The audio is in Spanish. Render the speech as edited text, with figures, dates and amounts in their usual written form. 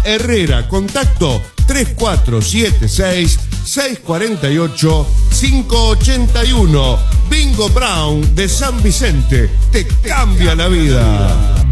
Herrera. Contacto 3476-648-581. Bingo Brown de San Vicente. Te cambia la vida.